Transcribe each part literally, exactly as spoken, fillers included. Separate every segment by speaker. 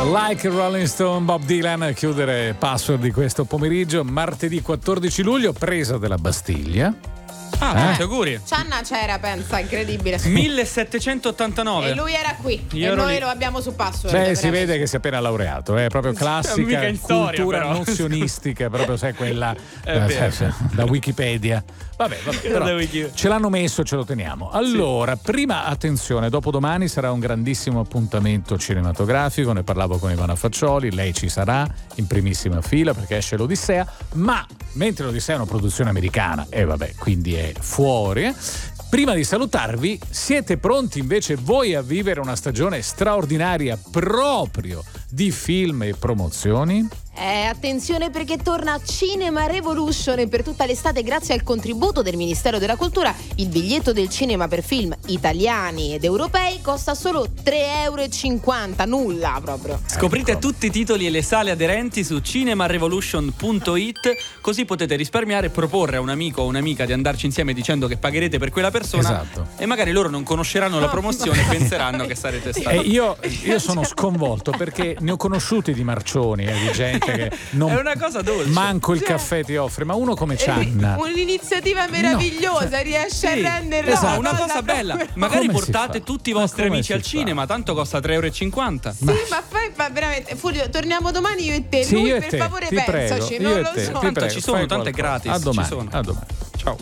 Speaker 1: Like Rolling Stone, Bob Dylan a chiudere Password di questo pomeriggio, martedì quattordici luglio, presa della Bastiglia.
Speaker 2: Ah,
Speaker 1: Eh?
Speaker 2: tanti auguri.
Speaker 3: Cianna c'era, pensa, incredibile.
Speaker 2: millesettecentottantanove.
Speaker 3: E lui era qui.
Speaker 2: Io
Speaker 3: e
Speaker 2: ero
Speaker 3: noi
Speaker 2: lì.
Speaker 3: lo abbiamo su Password.
Speaker 1: Beh,
Speaker 3: veramente.
Speaker 1: si vede che si è appena laureato, è proprio classica
Speaker 2: Mica in storia,
Speaker 1: cultura
Speaker 2: però.
Speaker 1: nozionistica, proprio sai quella
Speaker 2: È
Speaker 1: eh,
Speaker 2: vero.
Speaker 1: sai, da Wikipedia. Vabbè, vabbè, però
Speaker 2: Da Wiki-
Speaker 1: ce l'hanno messo, ce lo teniamo. Allora, prima attenzione, dopodomani sarà un grandissimo appuntamento cinematografico, ne parlavo con Ivana Faccioli, lei ci sarà in primissima fila perché esce l'Odissea, ma mentre l'Odissea è una produzione americana, e vabbè, quindi è fuori. Prima di salutarvi, siete pronti invece voi a vivere una stagione straordinaria proprio di film e promozioni?
Speaker 3: Eh, attenzione perché torna Cinema Revolution e per tutta l'estate, grazie al contributo del Ministero della Cultura, il biglietto del cinema per film italiani ed europei costa solo tre euro e cinquanta, nulla proprio.
Speaker 2: Scoprite
Speaker 1: Ecco.
Speaker 2: tutti i titoli e le sale aderenti su cinemarevolution punto it, così potete risparmiare e proporre a un amico o un'amica di andarci insieme dicendo che pagherete per quella persona.
Speaker 1: Esatto.
Speaker 2: E magari loro non conosceranno la promozione e penseranno che sarete
Speaker 1: E
Speaker 2: stati.
Speaker 1: io, io sono sconvolto perché ne ho conosciuti di marcioni, eh, di gente che non
Speaker 2: È una cosa dolce.
Speaker 1: manco il
Speaker 3: Cioè-
Speaker 1: caffè ti offre, ma uno come Cianna.
Speaker 3: Un'iniziativa meravigliosa, riesce
Speaker 2: Sì,
Speaker 3: a renderla
Speaker 2: esatto,
Speaker 3: una
Speaker 2: una cosa bella. Magari
Speaker 1: Come si
Speaker 2: portate
Speaker 1: fa?
Speaker 2: tutti i
Speaker 1: Ma
Speaker 2: vostri
Speaker 1: come
Speaker 2: amici
Speaker 1: si
Speaker 2: al
Speaker 1: fa?
Speaker 2: cinema, tanto costa tre euro e cinquanta.
Speaker 3: Sì, ma, fai ma veramente Fulvio, torniamo domani io e te.
Speaker 1: Sì,
Speaker 3: Lui
Speaker 1: io e
Speaker 3: per
Speaker 1: te,
Speaker 3: favore
Speaker 1: ti
Speaker 3: pensaci,
Speaker 1: prego,
Speaker 3: non
Speaker 1: io e
Speaker 3: lo
Speaker 1: te,
Speaker 3: so.
Speaker 1: ti
Speaker 2: Tanto
Speaker 1: prego,
Speaker 2: ci sono,
Speaker 1: fai
Speaker 2: tanto è
Speaker 1: qualcosa.
Speaker 2: gratis,
Speaker 1: A
Speaker 2: ci
Speaker 1: domani,
Speaker 2: sono.
Speaker 1: a domani. Ciao.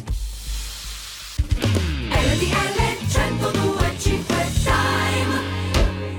Speaker 4: R T L centodue e cinque Time.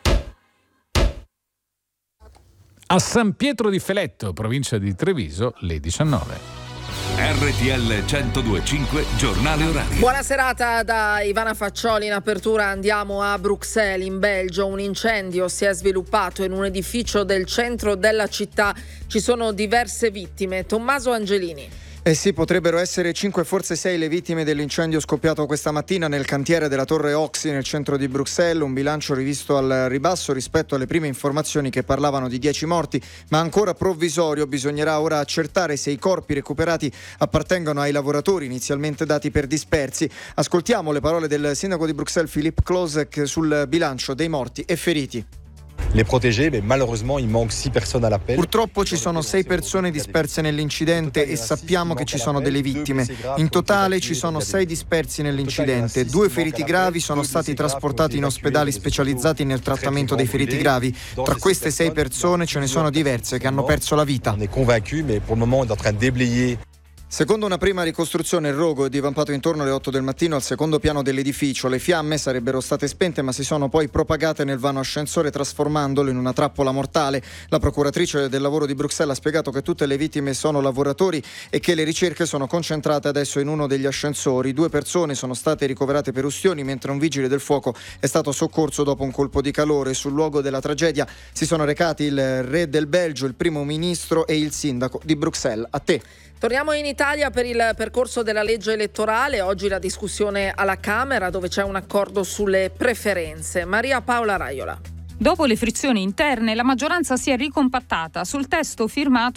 Speaker 1: A San Pietro di Feletto, provincia di Treviso, le diciannove.
Speaker 5: R T L centodue e cinque, giornale orario.
Speaker 6: Buona serata da Ivana Faccioli. In apertura andiamo a Bruxelles, in Belgio. Un incendio si è sviluppato in un edificio del centro della città. Ci sono diverse vittime. Tommaso Angelini.
Speaker 7: Eh sì, potrebbero essere cinque, forse sei le vittime dell'incendio scoppiato questa mattina nel cantiere della Torre Oxy nel centro di Bruxelles, un bilancio rivisto al ribasso rispetto alle prime informazioni che parlavano di dieci morti, ma ancora provvisorio. Bisognerà ora accertare se i corpi recuperati appartengono ai lavoratori inizialmente dati per dispersi. Ascoltiamo le parole del sindaco di Bruxelles Philippe Closec sul bilancio dei morti e feriti.
Speaker 8: Les protégés, mais malheureusement il manque six personnes à l'appel.
Speaker 7: Purtroppo ci sono sei persone disperse nell'incidente e sappiamo che ci sono delle vittime. In totale ci sono sei dispersi nell'incidente. Due feriti gravi sono stati trasportati in ospedali specializzati nel trattamento dei feriti gravi. Tra queste sei persone ce ne sono diverse che hanno perso la vita.
Speaker 8: On est convaincu, mais pour le moment on est en train de déblayer.
Speaker 7: Secondo una prima ricostruzione, il rogo è divampato intorno alle otto del mattino al secondo piano dell'edificio. Le fiamme sarebbero state spente ma si sono poi propagate nel vano ascensore trasformandolo in una trappola mortale. La procuratrice del lavoro di Bruxelles ha spiegato che tutte le vittime sono lavoratori e che le ricerche sono concentrate adesso in uno degli ascensori. Due persone sono state ricoverate per ustioni mentre un vigile del fuoco è stato soccorso dopo un colpo di calore. Sul luogo della tragedia si sono recati il re del Belgio, il primo ministro e il sindaco di Bruxelles. A te.
Speaker 6: Torniamo in Italia per il percorso della legge elettorale. Oggi la discussione alla Camera dove c'è un accordo sulle preferenze. Maria Paola Raiola.
Speaker 9: Dopo le frizioni interne, la maggioranza si è ricompattata sul testo firmato